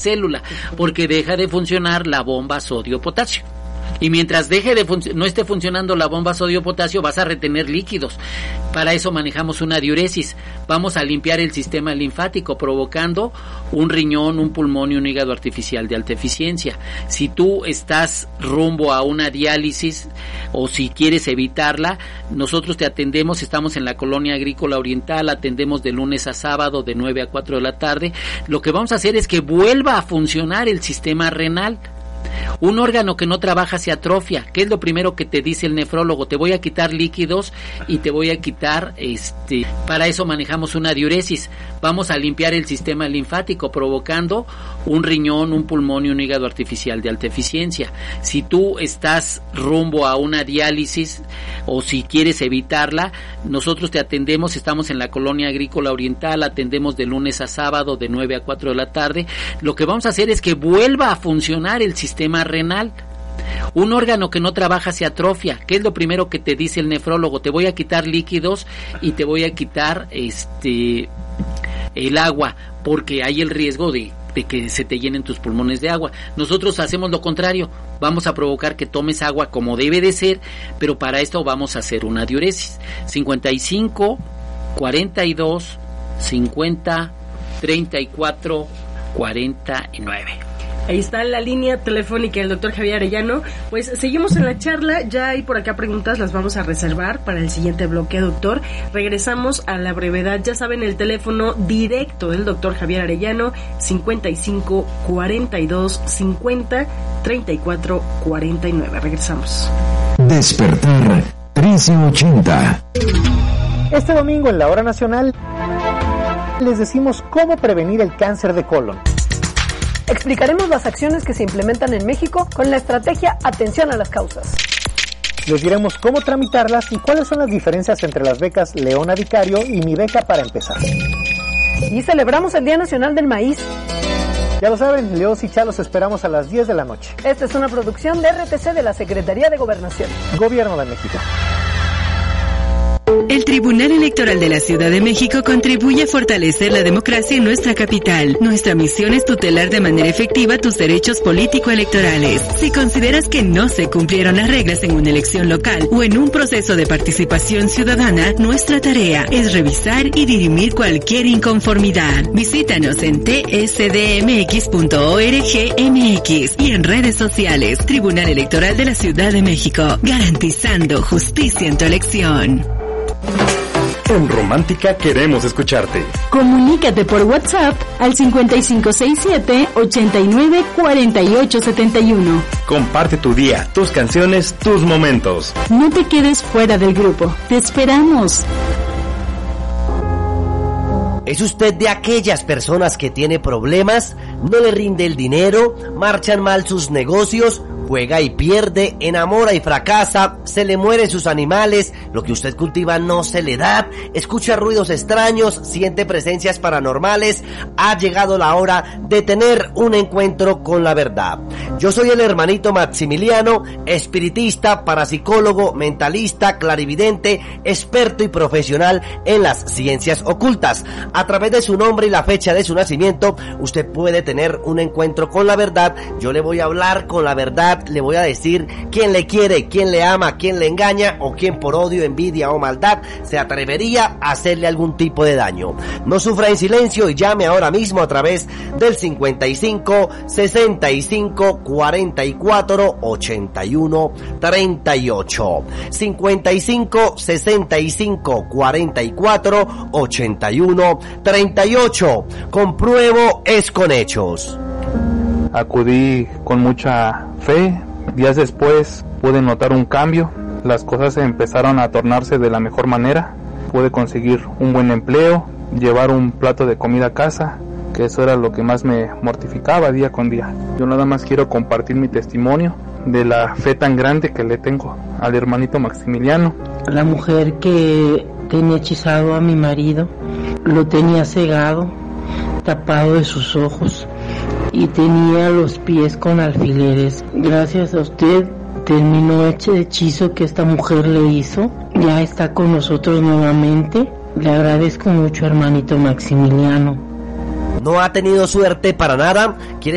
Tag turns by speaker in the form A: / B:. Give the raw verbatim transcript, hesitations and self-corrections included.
A: célula, porque deja de funcionar la bomba sodio-potasio. Y mientras deje de fun- no esté funcionando la bomba sodio-potasio, vas a retener líquidos. Para eso manejamos una diuresis. Vamos a limpiar el sistema linfático, provocando un riñón, un pulmón y un hígado artificial de alta eficiencia. Si tú estás rumbo a una diálisis o si quieres evitarla, nosotros te atendemos, estamos en la Colonia Agrícola Oriental, atendemos de lunes a sábado de nueve a cuatro de la tarde. Lo que vamos a hacer es que vuelva a funcionar el sistema renal. Un órgano que no trabaja se atrofia. ¿Qué es lo primero que te dice el nefrólogo? Te voy a quitar líquidos y te voy a quitar, este, para eso manejamos una diuresis. Vamos a limpiar el sistema linfático, provocando un riñón, un pulmón y un hígado artificial de alta eficiencia. Si tú estás rumbo a una diálisis o si quieres evitarla, nosotros te atendemos, estamos en la Colonia Agrícola Oriental, atendemos de lunes a sábado de nueve a cuatro de la tarde. Lo que vamos a hacer es que vuelva a funcionar el sistema renal. Un órgano que no trabaja se atrofia. ¿Qué es lo primero que te dice el nefrólogo? Te voy a quitar líquidos y te voy a quitar este el agua, porque hay el riesgo de, de que se te llenen tus pulmones de agua. Nosotros hacemos lo contrario, vamos a provocar que tomes agua como debe de ser, pero para esto vamos a hacer una diuresis. cincuenta y cinco, cuarenta y dos, cincuenta, treinta y cuatro, cuarenta y nueve.
B: Ahí está la línea telefónica del doctor Javier Arellano. Pues seguimos en la charla, ya hay por acá preguntas, las vamos a reservar para el siguiente bloque, doctor. Regresamos a la brevedad, ya saben, el teléfono directo del doctor Javier Arellano, cincuenta y cinco, cuarenta y dos, cincuenta, treinta y cuatro, cuarenta y nueve. Regresamos.
C: Despertar trece ochenta.
D: Este domingo en la Hora Nacional les decimos cómo prevenir el cáncer de colon.
E: Explicaremos las acciones que se implementan en México con la estrategia Atención a las Causas.
D: Les diremos cómo tramitarlas y cuáles son las diferencias entre las becas Leona Vicario y Mi Beca para Empezar.
E: Y celebramos el Día Nacional del Maíz.
D: Ya lo saben, Leos y Chalos esperamos a las diez de la noche.
E: Esta es una producción de R T C de la Secretaría de Gobernación.
D: Gobierno de México.
F: El Tribunal Electoral de la Ciudad de México contribuye a fortalecer la democracia en nuestra capital. Nuestra misión es tutelar de manera efectiva tus derechos político-electorales. Si consideras que no se cumplieron las reglas en una elección local o en un proceso de participación ciudadana, nuestra tarea es revisar y dirimir cualquier inconformidad. Visítanos en t s d m x punto org m x y en redes sociales. Tribunal Electoral de la Ciudad de México, garantizando justicia en tu elección.
G: En Romántica queremos escucharte.
H: Comunícate por WhatsApp al cincuenta y cinco sesenta y siete, ochenta y nueve, cuarenta y ocho setenta y uno.
G: Comparte tu día, tus canciones, tus momentos.
H: No te quedes fuera del grupo. Te esperamos.
I: ¿Es usted de aquellas personas que tiene problemas? ¿No le rinde el dinero? ¿Marchan mal sus negocios? Juega y pierde, enamora y fracasa, se le mueren sus animales, lo que usted cultiva no se le da, escucha ruidos extraños, siente presencias paranormales. Ha llegado la hora de tener un encuentro con la verdad. Yo soy el hermanito Maximiliano, espiritista, parapsicólogo, mentalista, clarividente, experto y profesional en las ciencias ocultas. A través de su nombre y la fecha de su nacimiento, usted puede tener un encuentro con la verdad. Yo le voy a hablar con la verdad, le voy a decir quién le quiere, quién le ama, quién le engaña o quién por odio, envidia o maldad se atrevería a hacerle algún tipo de daño. No sufra en silencio y llame ahora mismo a través del cincuenta y cinco, sesenta y cinco, cuarenta y cuatro, ochenta y uno, treinta y ocho. cincuenta y cinco, sesenta y cinco, cuarenta y cuatro, ochenta y uno, treinta y ocho. Compruebo es con hechos.
J: Acudí con mucha fe, días después pude notar un cambio, las cosas empezaron a tornarse de la mejor manera, pude conseguir un buen empleo, llevar un plato de comida a casa, que eso era lo que más me mortificaba día con día. Yo nada más quiero compartir mi testimonio de la fe tan grande que le tengo al hermanito Maximiliano.
K: La mujer que tenía hechizado a mi marido, lo tenía cegado, tapado de sus ojos, y tenía los pies con alfileres. Gracias a usted terminó este hechizo que esta mujer le hizo. Ya está con nosotros nuevamente. Le agradezco mucho, hermanito Maximiliano.
I: ¿No ha tenido suerte para nada? ¿Quiere